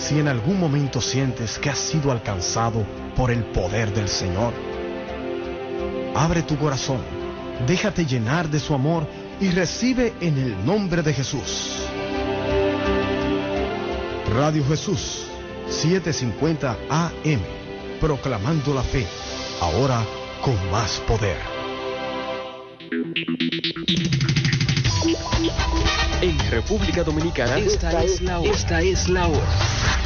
Si en algún momento sientes que has sido alcanzado por el poder del Señor, abre tu corazón, déjate llenar de su amor y recibe en el nombre de Jesús. Radio Jesús, 750 AM, proclamando la fe, ahora con más poder. En República Dominicana, esta es la hora.